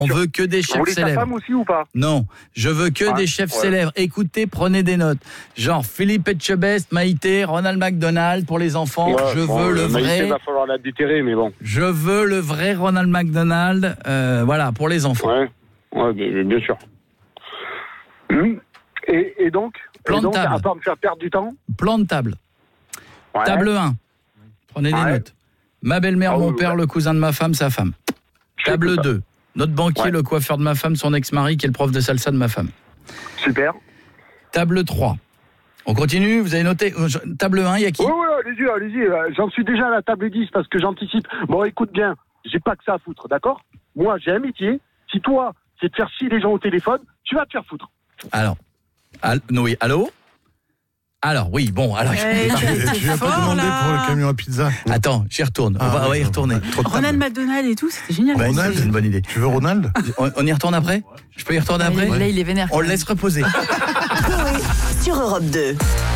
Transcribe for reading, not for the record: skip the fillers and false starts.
On veut que des Vous chefs voulez ta célèbres. femme aussi ou pas? Non, je veux que des chefs célèbres. Écoutez, prenez des notes. Genre Philippe Etchebest, Maïté, Ronald McDonald pour les enfants. Ouais, je veux le Maïté, vrai. va falloir la déterrer, mais bon. Je veux le vrai Ronald McDonald. Voilà, pour les enfants. Ouais, bien sûr. Et donc, Plan de table. à part me faire perdre du temps. Plan de table. Ouais. Table 1. Prenez des notes. Ma belle-mère, mon père, le cousin de ma femme, sa femme. Table 2. Notre banquier, le coiffeur de ma femme, son ex-mari, qui est le prof de salsa de ma femme. Super. Table 3. On continue, vous avez noté. Table 1, il y a qui? Oui, allez-y. J'en suis déjà à la table 10 parce que j'anticipe. Bon, écoute bien, j'ai pas que ça à foutre, d'accord? Moi, j'ai un métier. Si toi, c'est de faire chier les gens au téléphone, tu vas te faire foutre. Alors, oui, allô? Alors, oui, bon, alors... Tu viens pas demander pour le camion à pizza? Attends, j'y retourne. On va y retourner. Ronald McDonald et tout, c'était génial. Ronald, c'est une bonne idée. Tu veux Ronald? On y retourne après? Je peux y retourner après? Là, il est vénère. On le laisse reposer. Coé sur Europe 2.